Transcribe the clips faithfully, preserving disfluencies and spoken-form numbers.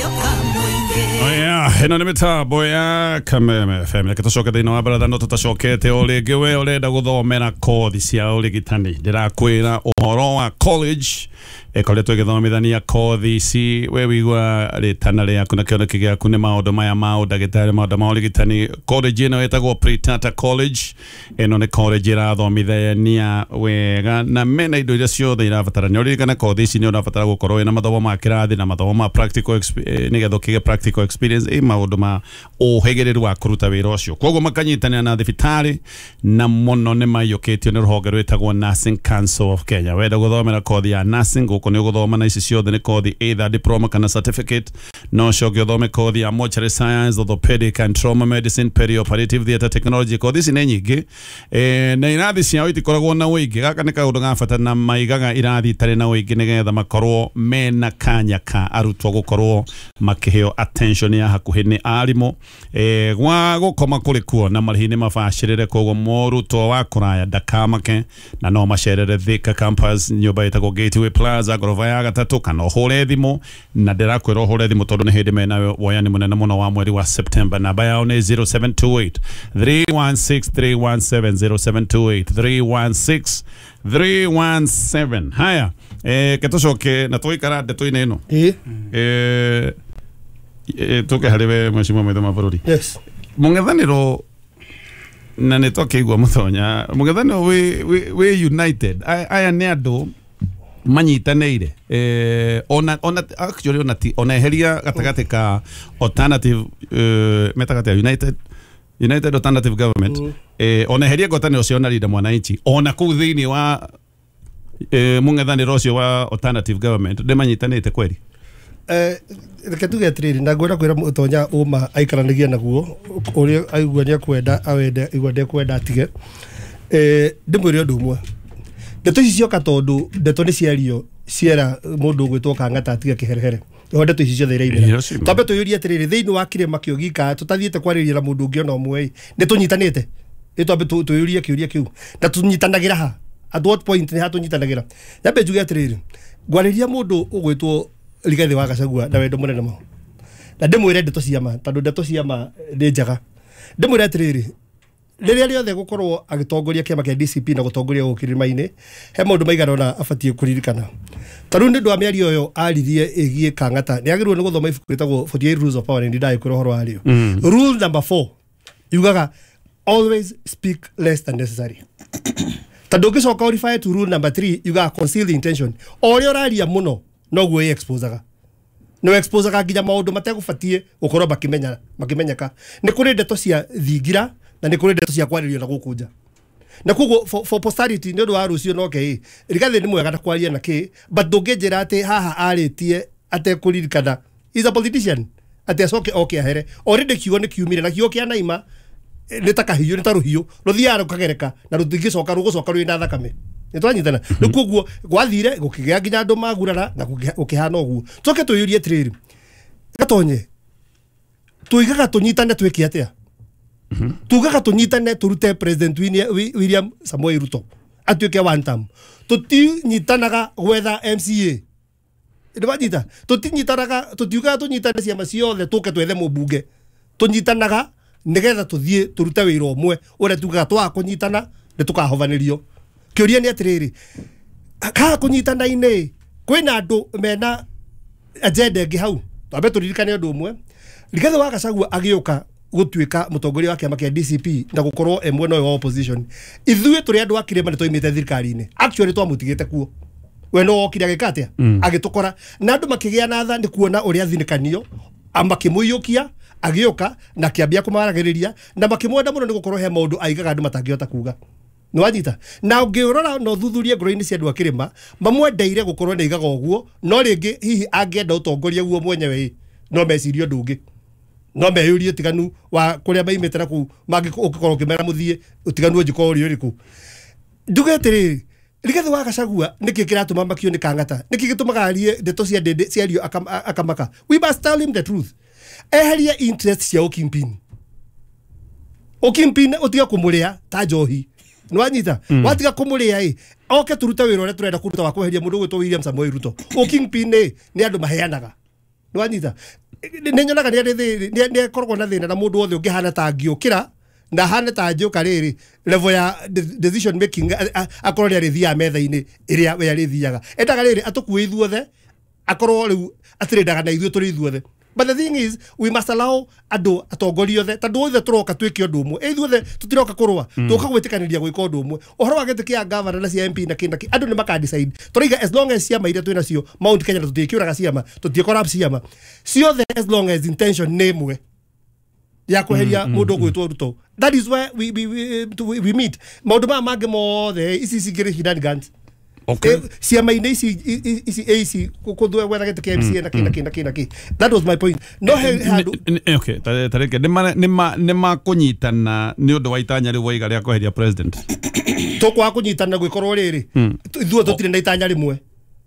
Oya, ino ni mitambo ya Kameme F M. Kitucoke thiini wa baratha no tutacokete o ringi we urenda guthomera kothi cia urigitani. Ndirakwira uhoro wa college ekoretwo igithomithania kothi ici we wigua ritana riaku na kioneki giaku ni maundu maya ma udagitari maundu ma urigitani. College ino etagwo Pretata College. Ino ni college irathomithania wega na mena indo iria ciothe irabatarania. Uririkana kothi ici ni urabatara gukorwo ina mathomo ma kirathi na mathomo ma practical eh, nigetho kige practical experience e maundu ma uhegeriru wa kuruta wira ucio. Koguo makanyitania na thibitari na muno ni mayukitio ni ruhonge rwitagwo Nursing Council of Kenya. Wenda guthomera kothi ya nursing guko ni guthoma na ici ciothe ni kothi either diploma kana certificate. No shogi uthome kothi ya mortuary science, orthopedic and trauma medicine, perioperative theatre technology. Kothi ici ni nyingi eh, na irathi ciao itikoragwo na uingi. Gaka ni kaundu gabata na maigaga irathi itari na uingi nigetha makorwo mena kanya ka arutwo gukorwo makiheo attention ya hakuhi ni arimo eh, gwa gukoma kuri kuo na marihini mabacirire. Koguo murutwo wa kuraya ndakamake na no macerere Thika campus nyumba itagwo Gateway Plaza gorofa ya gatatu kana uhure thimu na ndirakwira uhure thimu tondu ni hindi mena woyani munene muno wa mweri wa September. Namba yao ni zero seven two eight three one six three one seven zero seven two eight three one six three one seven. Haya eh, ketucoke na tuikara ndeto ine ino eh eh E, tuke hariwe mheshimiwa mwitho mabururi. Yes. Mungethaniro na nitokigwa muthonya mungethaniro we we, we united aya ni andu manyitaneire eh ona ona actually ona ona heria gatagati ka alternative uh, metagati united united alternative government mm. eh ona heria gotaniro cio na rida mwananchi ona ku thiini wa eh mungethaniro cio wa alternative government ndemanyitanite kweli. Eh reke tuge trade na gwira kwira mutonya uma aikaranagia naguo uri aigua ni akwenda awende igwa de kwenda atige eh ndimwire undu umwe ndeto ici cioka tondu ndeto ni ciario ciera mundu gwitwo Kang'ata atige kiherehere yo ndeto ici ciothe iraimira tambe tuyuria atiriri thiini wa kirima kio gika tutathiete kwariria na mundu ungi ona umwe ni tunyitanite ni tambe tuyuria kiuria kiu na tunyitanagira ha at what point ni hatunyitanagira yambe njuge atiriri gwariria mundu ugwitwo Rigathi wa Gachagua na wendo munene mo na ndimwire ndeto ciama tondu ndeto ciama ndi njaga ndimwire atiriri riria riothe gukorwo agitongoria kiama kia D C P na gutongoria gukirima-ini he maundu maigana na abatie kuririkana taru ndi ndwa miario yo aririe egie Kang'ata ni agirwo ni guthoma ibuku ritagwo forty-eight rules of power ndi ndai kwira horo ario mm. Rule number four yugaga always speak less than necessary. Tondu ngicoka refer to rule number three yugaga conceal the intention oria uraria muno no gwe exposaga no exposaga nginya maundu mategubatie ukorwo bakimenya makimenyeka ni kuri ndeto cia thingira na ni kuri ndeto cia kwaririo na gukunja na kugo for, for posterity ndio wa rucio no ke Rigathi ni mwega na kwaria na ki but ndungejera ati haha aritie ate kuririkana is a politician ate acoke okay ahere already kiugo ni kiumire na kiugo kia naima ni takahiyo ni taruhiyo ruthia rukagereka na rutingicoka rugucoka rwina thakame nitwanyitana ni kuguo gwathire gukigia nginya andu magurara na gukihana uguo toke tuyurie trade gatonye tuigaga tunyitane twiki atia tugaga tunyitane turute president William Samoei Ruto atuike one term tutinyitanaga gwetha M C A ndibanyita tutinyitanaga tutiuga tunyitane ciama ciothe tuke twethe mubunge tunyitanaga nigetha tuthie turute wira umwe ure tugaga twa kunyitana ni tukahovanerio kiuria ni atiriri ka kunyitana ine kwina andu mena agenda ngi hau twambe turirikane undu umwe Rigathi wa Gachagua agiuka gutuika mutongoria wa kiama kia D C P na gukorwo emwe no wa opposition ithuĩ turi andu akirema ni toimite thirikari-ini actually twamutigite kuo we no okire agikatia mm. agitukora na andu makigia na tha ni kuona uria thinikanio amakimuyukia agiuka na kiambia kumaragiriria na makimwenda muno ni gukorwo he maundu aigaga andu matangihota kuga ni wanyita na ungiurora no thuthurie ngoro-ini cia andu akirima mamwendeire gukorwo ni igaga uguo no ringi hihi angienda utongoria guo mwenyewe no mecirio ndungi no meyurie tiganu wa kuria maimite na ku mangi ukikorwo kimera muthie utiganu njiko uri uriku ndugetiri Rigathi wa Gachagua niki kiratuma makio ni Kang'ata niki gitumaga arie ndeto cia ndende ciario akamaka we must tell him the truth eheria interest cia ukimpini ukimpini utiga kumuria ta njohi nwanyita mm. watiga kumuria i oke turuta wira ore turenda kuruta wa kuheria mundu gwitwo William Samoei Ruto ukimpini ni andu maheanaga nwanyita nä nyonaga nä koragwo na thä na na må ndå wothe å ngä hana ta ngä å kä ra na hana ta njå ka rä rä level ya decision making akorwo nä arä thiaga metha-inä ä rä a we arä thiaga endaga rä rä atå kuä ithuothe akorwo rä u atä rä ndaga na ithuä tå rä ithuothe. But the thing is, we must allow andå atongoria othe tondå othe tå roka twä ke å ndå å mwe ithuothe tå tiroka kå rå a tå ka gwä tä kanä ria gwä ka å ndå å mwe å horo wa gä tä kä a gavana na cia M P na kä nakä andå nä makadecide tå raiga as long as ciama iria twä nacio Mount Kenya na tå tiä kä å raga ciama tå tiä korab ciama ciothe as long as intention nä ä mwe ya kå heria må ndå å gwä two Ruto. That is where we, we, we, we meet maå ndå maya mangä mothe ici cingä rä shenanigans. Okay. Ciama-inä ici ici ici kå gwetha gä tä kä M C A na kä na kä na kä na kä. That was my point. No he handå okay tareke nä makå nyitana nä å ndå wa itanya rä u waiga rä a kweheria president tå kwaga kå nyitana gwä korwo rä rä ithuothe tå tirä na itanya rä mwe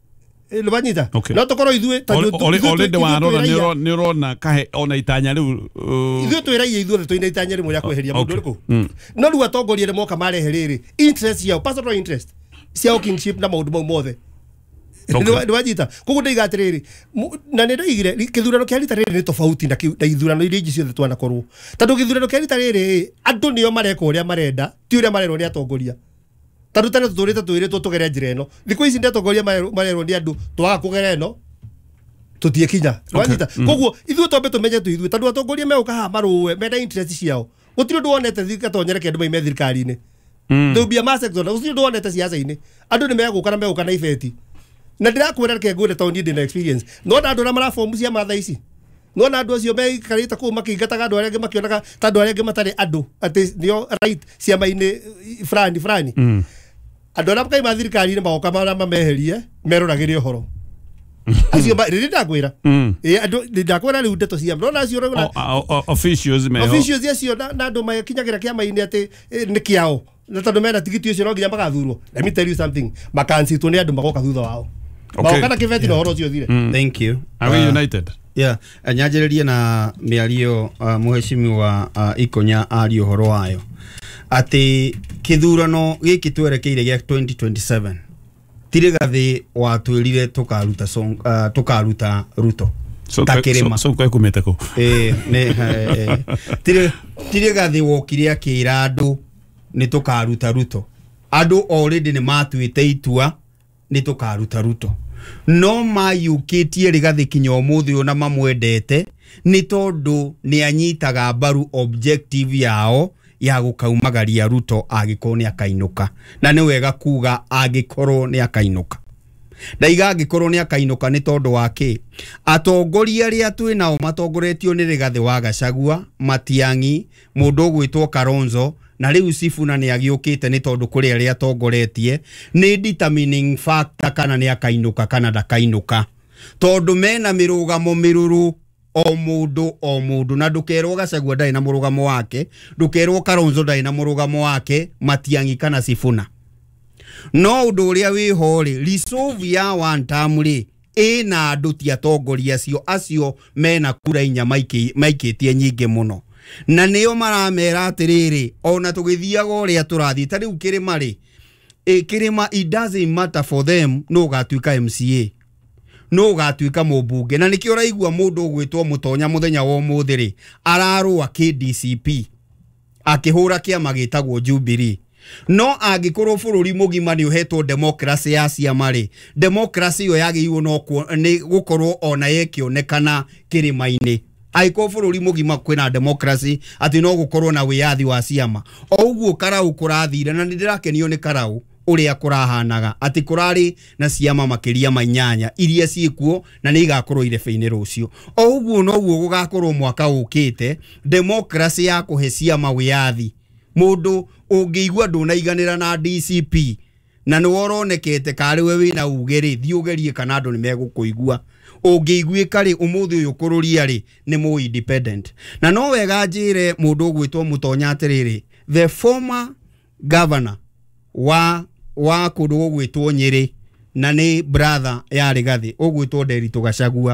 nä banyita no tå korwo ithuä already warona nä å rona kahe ona itanya rä u ithuä twä raia ithuothe twä na itanya rä mwe rä a kweheria må ndå rä kå no rä u atongoria nä moka marehe rä rä interest ciao personal interest ciao kingship na maundu mau mothe nä wanyita koguo ndaiga atä rä rä na nä ndaigire kä thurano kä a rita rä rä nä tofauti na ithurano iria ingä ciothe twanakorwo tondå gä thurano kä a rita rä rä andå nä o mareka å rä a marenda ti å rä a marerwo nä atongoria tondå tene tå tå rä te twä rä two tå gere njä ra ä no thikå ici nä atongoria marerwo nä andå twaga kå gera ä no tå tiä kinya wanyita koguo ithuä twambe tå menye tå ithuä tondå atongoria meåka haha marå mena interest ciao gå tirä å ndå wonete gatonyereke andå maime thirikari-inä there will be a mass exodus ucio ndo wonete ciaca-inä andå nä megåka na megåka na ibeti na ndä rakwä ra reke ngwä re tondå ndä na experience no na andå arä a marabomu cia matha ici no na andå acio meikarä te kå u makä ingataga andå arä a angä makionaga ta andå arä a angä matarä andå atä nä o right ciama-inä fulani fulani andå arä a makaima thirikari-inä magoka marä a mameherie meroragä re å horo acio rä rä ndakwä ra andå ndakwä ra rä u ndeto ciama no na acio officials acio na andå makinyagä ra kä ama-inä atä nä kä ao na tondå mena tigiti å cio no nginya magathurwo. Let me tell you something makancitwo nä andå magoka thutha wao magoka na kä beti na å horo å cio thire. Thank you. Are we united? Yeah, nyanjä rä rie na mä ario må hecimiwa Ikonya ario horo wayo atä kä thurano gä kä twerekeire gä a twenty twenty-seven tirä gathä watwä rire tå karuta Ruto takirima so kwa kumete ko eh ne tirä gathä wokire akä ra andå nä tå karuta Ruto andå already nä matuä te itua nä tå karuta Ruto no mayukä tie rä gathä kinya å må thä å na mamwendete nä tondå nä anyitaga mbaru objective yao ya gå kaumagaria Ruto agä korwo nä akainåka na nä wega kuga agä korwo nä akainåka ndaiga agä korwo nä akainåka nä tondå wa kä atongoria arä a twä nao matongoretio nä Rigathi wa Gachagua Matiang'i må ndå å gwä two Kalonzo na rä u Sifuna nä agä å kä te nä tondå kå rä arä a atongoretie nä determining factor kana nä akainåka kana ndakainåka tondå mena mä rå gamo mä rå rå o mundu o mundu na ndukerwo Gachagua ndai na murugamo wake ndukerwo Kalonzo ndai na murugamo wake Matiang'i kana Sifuna no undu uria wi hori resolve ya one term ri ina andu ti atongoria acio acio mena kura inya maiki maikitie nyingi muno na nio maramera atiriri ona tugithiaga uria turathi ta riu kirima ri e kirima it doesn't matter for them no gatuika M C A no gatuika mubunge na nikio raigua mundu gwitwo mutonya muthenya wa umuthi ri ararua K D C P akihura kiama gitagwo Jubilee no angikorwo bururi mugima ni uhetwo democracy ya ciama ri democracy yo yagiirwo no ni gukorwo ona yekionekana kirima-ini aiko bururi mugima kwina democracy ati no gukorwo na wiyathi wa ciama o uguo Karau kurathire na ndirakenio ni Karau uria kurahanaga ati kurari na ciama makiria manyanya iria ciikuo na ni igakorwo irebe-ini rucio o uguo no guo gugakorwo mwaka ukite democracy ya kuhe ciama wiyathi mundu ungiigua ndunaiganira na D C P na ni woronekete kari we wina ugeri thiugerie kana andu ni megukuigua ungiiguika ri umuthi uyu kururia ri ni mu independent na no wega njire mundu ugwitwo mutonya atiriri the former governor wa wa kundu ugwitwo Nyeri na ni brother ya Rigathi ugwitwo Nderitu Gachagua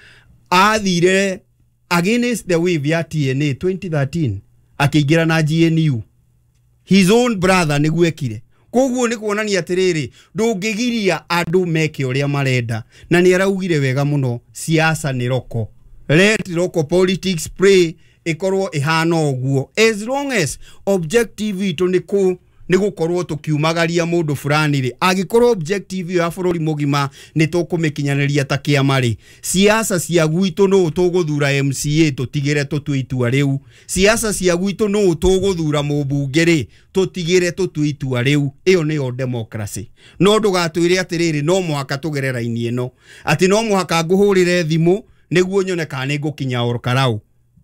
athire against the wave ya T N A twenty thirteen akiingira na G N U his own brother ni gwekire koguo ni kuonania atiriri ndungigiria andu meke uria marenda na ni araugire wega muno siasa ni roko let local politics play ikorwo ihana oguo as long as objective ito ni ku ni gukorwo tukiumagaria mundu fulani ri agikorwo objective ya bururi mugima ni tukumikinyaniria ta kiama ri siasa cia gwitu no tuguthura M C A tutigire tutue itua riu siasa cia gwitu no tuguthura mubunge ri tutigire tutue itua riu iyo niyo democracy no ndugatwire atiriri no mwaka tugerera ini ino ati no mwaka nguhurire thimu niguo nyone kana ngukinya orkarau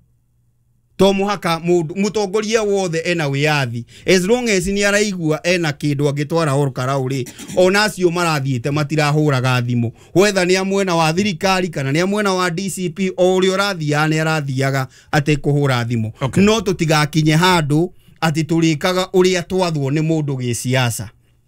to muhaka mutongoria wothe ena wiathi as long as ni araigua ena kindu agitwara orkarau ri ona acio marathiite matirahuraga thimu whether ni amwena wa thirikari kana ni amwena wa D C P o uri urathia ni arathiaga ate kuhura thimu okay. No tutigakinye handu ati turikaga uria twathwo ni mundu gi siasa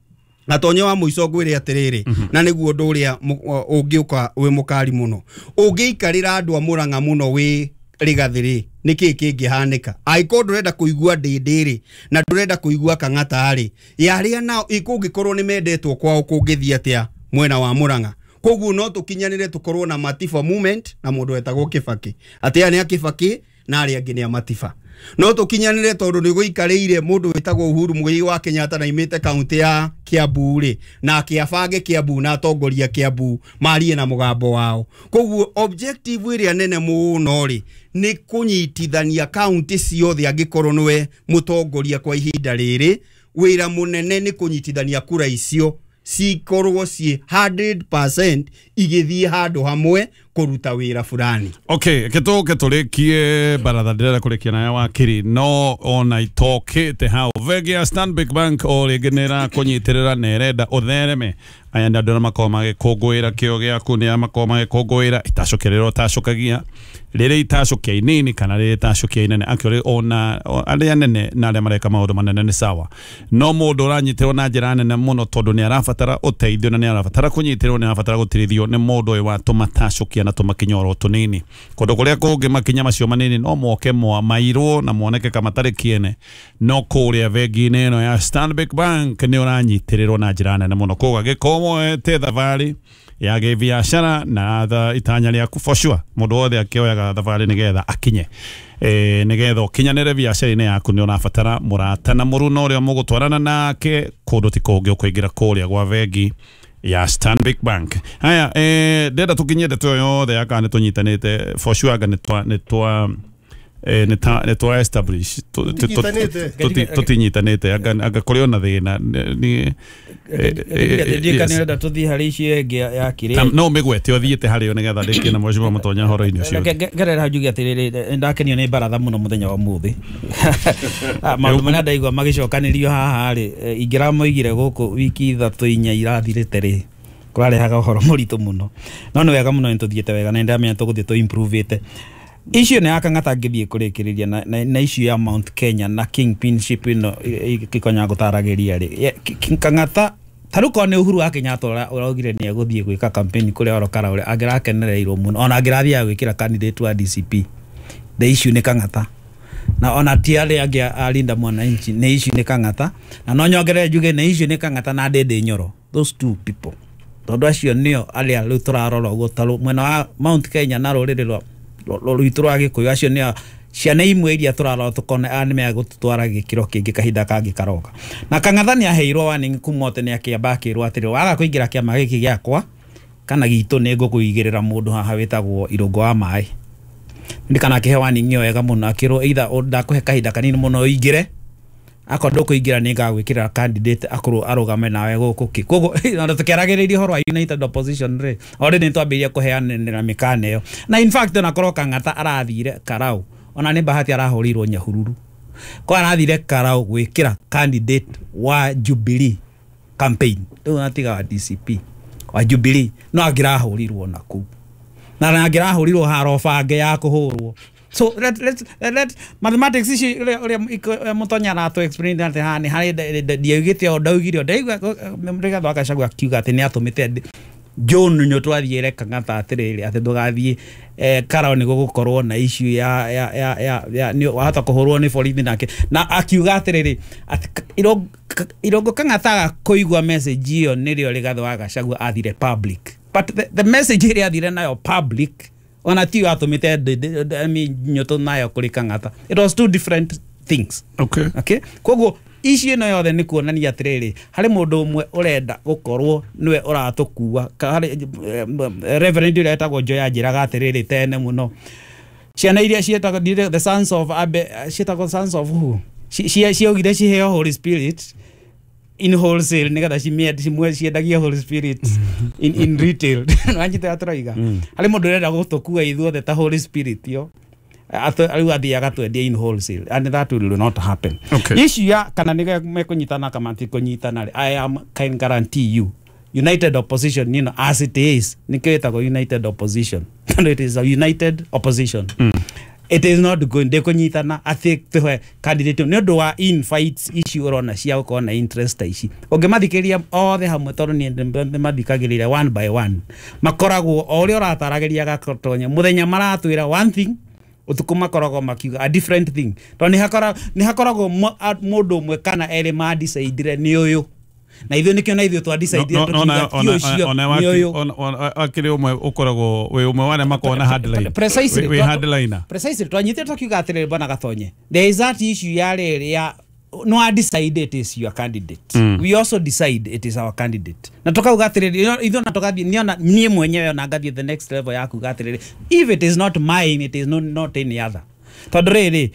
na tonyo wa muico gwire atiriri mm -hmm. Na niguo nduria ungiuka we mukari muno ungiikarira andu amuranga muno we rigathiri niki kingihanika aiko ndurenda kuigua ndindiri na ndurenda kuigua kangatari yaria nao ikungikorwo ni mendetwo kwao kungithia atia mwena wa Muranga koguo no tukinyanire tukorwo na Matifa movement na mundu wetagwo Kibaki atia ni Kibaki na ari angi ni Matifa no tukinyanire tondu ni guikarire mundu wetagwo Uhuru Muigai wa Kenyatta na imite kaunti ya Kiambu ri na kiabange Kiambu na atongoria Kiambu marie na mugambo wao koguo objective iria nene muno ri ni kunyitithania kaunti ciothe angikorwo nwe mutongoria kwa ihinda riri wira munene ni kunyitithania kura icio cikorwo ci one hundred percent igithie handu hamwe kuruta wira fulani. Okay, kituke tulikie baratha ndira kurikia na wa kiri no ona itokite hau vegia Stanbic Bank o rigenera kunyitirira nerenda uthereme aya ndandora makoma gikungwira kio giaku ni amakoma gikungwira itacokerero tacokagia riri itacokia inini kana riri itacokia inene akiri ona aria nene na aria mareka maundu manene ni sawa no mundu uranyitirwo na njira nene muno tondu ni arabatara uteithio na ni arabatara kunyitirwo ni arabatara gutirithio ni mundu uyu watuma tacokia na tumakinyoro tunini kundu kuria kungi makinya macio manini no moke mwa mairwo na moneke kama tari kiene no kuria vegi-ini ino ya Stanbic Bank ni uranyitirwo na njira nene muno koga gikomo te thavari ya biashara na tha itanya riaku for sure mundu wothe akioyaga thavari nigetha akinye eh nigetha ukinyanire biashara-ini yaku ni unabatara murata na muruno uria mugutwarana nake kundu ti kungi ukuingira kuria gwa vegi ya Stanbic Bank. Haya eh ndenda tukinyete tu yothe akane tunyitanite for sure aga netwa netwa eh neta netwa establish tutinyitanite aga aga kurio na thina ni ndika ni nda tuthi hari ici engi ya kire no migwete uthiite hari yo nigetha ndiki na mheshimiwa mutonya horo-ini ucio gerera hajugi atiriri ndakenio ni baratha muno muthenya wa muthi maundu mana ndaigua magicokanirio haha ri ingira moigire guku wiki ithatu inya irathirite ri kurarehaga uhoro muritu muno no ni wega muno nituthiete wega na ndamenya tuguthie tu improve ite issue ne akangata ngithie kurikiriria na, na, na issue ya Mount Kenya na kingpinship ino gikonya gutaragiria ri kangata taruko ne Uhuru wa Kenyatta uragire ni eguthie gwika campaign kuri orokara uri agira kenereirwo muno ona agirathia gwikira candidate wa D C P the issue ne kangata na ona tiare agia alinda mwananchi ne issue ne kangata na no nyongere juge ne issue ne kangata na Dede Nyoro those two people tondu acio nio alia ruturarora gutaru mwena wa Mount Kenya na rurire rwa rwitura gikuyu acio ni ciana imwe iria turarora tukone ani me gututwara gikiro kingi kahinda kangi karoka na kangathani aheirwo warning kumote ni akiamba kirwo atiri waga kuingira kiama giki giakwa kana gitu ni ngukuigirira mundu haha wetagwo Irungu wa Mai ndikana kihe warning yo ega muno akiro either ndakuhe kahinda kanini muno igire ako ndukuingira ni ngagwikira candidate akuru arugame nawe guku ki kogo na tukiaragiriria horo United Opposition re already twambiria kuheanira mikane yo na in fact na koroka ngata arathire Karau ona ni bahati arahurirwo Nyahururu ko arathire Karau gwikira candidate wa Jubilee campaign tu atiga wa D C P wa Jubilee no agirahurirwo naku na agirahurirwo harobange ya kuhurwo. So let let let mathematics ici mutonya na to explain that hani hari diugite o daugire ndaigwa mrega thaka cagwa kiuga ati ni atumite John nyotwathire kangata atiriri ati ndugathie eh Karau ni gukorwo na issue ya ya ya ya ni wahota kuhurwo ni borithi nake na akiuga atiriri ati Irungu kangata kuigwa message iyo nirio rigatho wa Gachagua athire public but the, the message iri athire nayo public ona ti atumite nyoto nayo kuri kangata. It was two different things. Okay. Okay. Kogo issue no yothe ni kuonania atiriri hari mundu umwe urenda gukorwo niwe uratukua hari reverend uretagwo Joya njiraga atiriri tene muno ciana iria cietagwo the sons of Abe cietagwo sons of who cia ciogire ciheo Holy Spirit in wholesale nigetha cimie cimwe ciendagia Holy Spirit in in retail wanjite atroiga hari mundu urenda gutukua ithuothe ta Holy Spirit yo aru athiaga twendia in wholesale and that will not happen. Okay. Issue ya kana nige mekunyitana kama ti kunyitana I am can guarantee you united opposition, you know, as it is nikwetagwo united opposition it is a united opposition. Mm. It is not going de kunyitana athi twe candidate ni ndu wa in fights issue urona cia uko na interest ici ungimathikiria othe hamwe tondu ni mathikagirira one by one makoragwo o ri urataragiria gakotonye muthenya maratwira one thing utukuma koragwo makiuga a different thing to ni hakora ni hakoragwo mundu umwe kana eri ma decide ni uyu na ithu nikio na ithu twa decide tukiga kio cio ni uyu akiri umwe ukoragwo we umwe wane makona headline precisely we headline precisely twanyite tukiuga atire bana gatonye there is that issue ya rere ya no I decide it is your candidate. Mm. We also decide it is our candidate. Na toka ugatiriri itho na toka niona nie mwenyewe na ngathie the next level ya kugatiriri if it is not mine it is not not any other. Todrere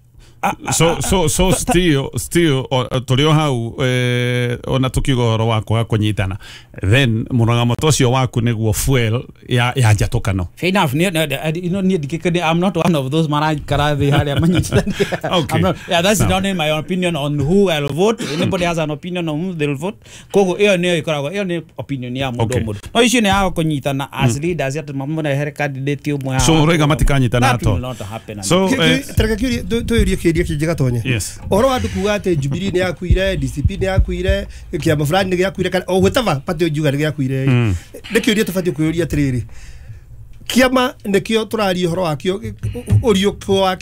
so so so still still tulio hau eh ona tukigo horo wako kunyitana then murangamo tocio waku niguo fuel ya ya njatokano fair enough you know need I'm not one of those maraj karathi hari amanyitana. Okay. Not, yeah, that's no. Not in my opinion on who I'll vote. Anybody has an opinion on who they'll vote. Kogo iyo niyo ikoragwo iyo ni opinion ya mundu mundu no issue ni ya kunyitana as leaders yat mamuna here candidate umwe so rega matikanyitana ato so tereka kiri to yuri kiri kijiga tonye yes oro andu kuga ate Jubilee ni yakuire D C P ni yakuire kiama fulani ni yakuire kana o whatever pati ojuga ni yakuire ni kiuria tufati kuyuria tiriri kiama nikio turari horo wakio urio kwa